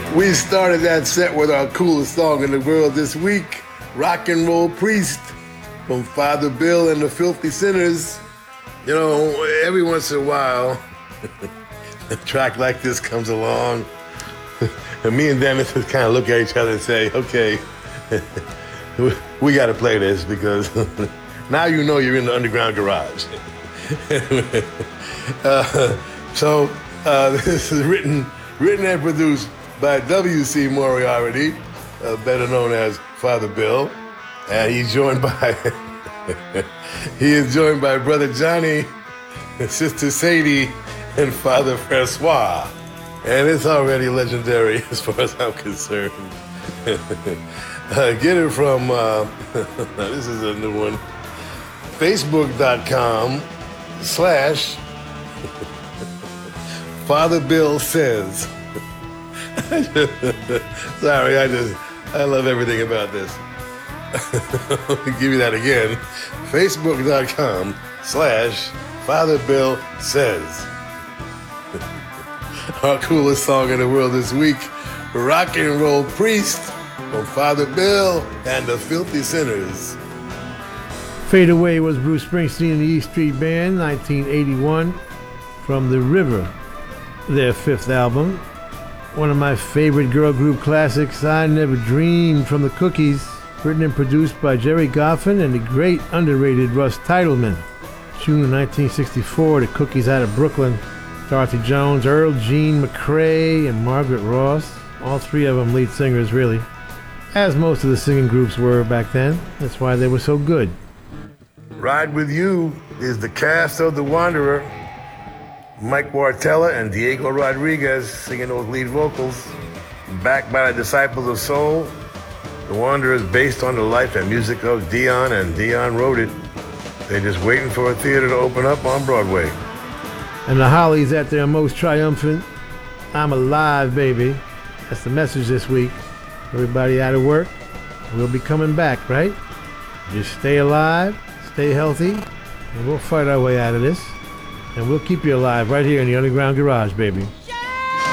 We started that set with our coolest song in the world this week, Rock and Roll Priest from Father Bill and the Filthy Sinners. You know, every once in a while, a track like this comes along, and me and Dennis just kind of look at each other and say, okay, we got to play this because now you know you're in the underground garage. This is written and produced by W.C. Moriarty, better known as Father Bill, and he's joined by Brother Johnny, Sister Sadie, and Father Francois, and it's already legendary as far as I'm concerned. Get it from this is a new one, Facebook.com/Father Bill Says. Sorry, I love everything about this. Let me give you that again. Facebook.com/Father Bill Says. Our coolest song in the world this week, Rock and Roll Priest from Father Bill and the Filthy Sinners. Fade Away was Bruce Springsteen and the E Street Band, 1981, from The River, their fifth album. One of my favorite girl group classics, I Never Dreamed, from the Cookies, written and produced by Jerry Goffin and the great underrated Russ Titelman. June 1964, the Cookies out of Brooklyn. Dorothy Jones, Earl Jean McCrae, and Margaret Ross. All three of them lead singers, really. As most of the singing groups were back then. That's why they were so good. Ride With You is the cast of The Wanderer. Mike Wartella and Diego Rodriguez singing those lead vocals. Backed by the Disciples of Soul, The Wanderer is based on the life and music of Dion, and Dion wrote it. They're just waiting for a theater to open up on Broadway. And the Hollies at their most triumphant, I'm Alive, Baby. That's the message this week. Everybody out of work, we'll be coming back, right? Just stay alive, stay healthy, and we'll fight our way out of this. And we'll keep you alive right here in the Underground Garage, baby.